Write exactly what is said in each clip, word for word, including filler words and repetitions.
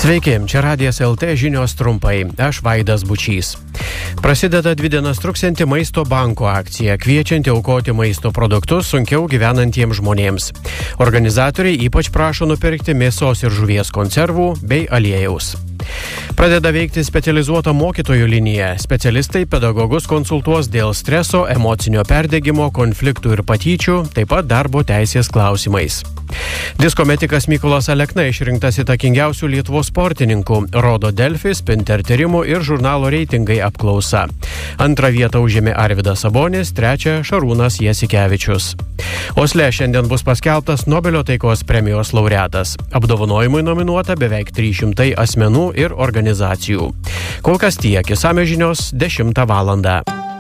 Sveiki, čia Radijas L T žinios trumpai. Aš Vaidas Bučys. Prasideda dvi dienas truksianti Maisto banko akcija, kviečianti aukoti maisto produktus sunkiau gyvenantiems žmonėms. Organizatoriai ypač prašo nupirkti mėsos ir žuvies konservų bei aliejaus. Pradeda veikti specializuota mokytojų linija. Specialistai pedagogus konsultuos dėl streso, emocinio perdegimo, konfliktų ir patyčių, taip pat darbo teisės klausimais. Diskometikas Mykolas Alekna išrinktas įtakingiausių Lietuvos sportininkų, rodo Delfi, Spinter tyrimų ir žurnalo reitingai apklausa. Antrą vietą užėmė Arvydas Sabonis, trečią Šarūnas Jasikevičius. Osle šiandien bus paskelbtas Nobelio taikos premijos laureatas. Apdovanojimui nominuota beveik trys šimtai asmenų ir organizacijų. Kol kas tiek, išsamios žinios dešimtą valandą.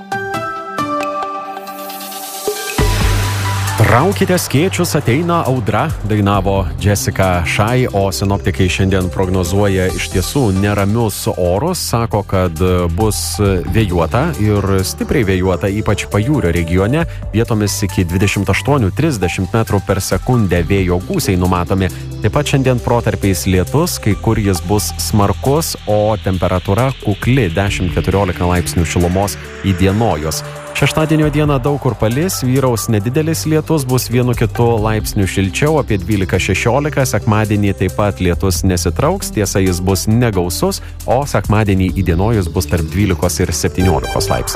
Traukite skėčius, ateina audra, dainavo Jessica Shy, o sinoptikai šiandien prognozuoja iš tiesų neramius orus, sako, kad bus vėjuota ir stipriai vėjuota, ypač pajūrio regione, vietomis iki dvidešimt aštuoni trisdešimt metrų per sekundę vėjo gūsiai numatomi. Taip pat šiandien protarpiais lietus, kai kur jis bus smarkus, o temperatūra kukli dešimt keturiolika laipsnių šilumos įdienojus. Šeštadienio dieną daug kur palis, vyraus nedidelis lietus, bus vienu kitu laipsniu šilčiau, apie dvylika šešiolika, sekmadienį taip pat lietus nesitrauks, tiesa jis bus negausus, o sekmadienį įdienojus bus tarp dvylikos ir septyniolikos laipsnių.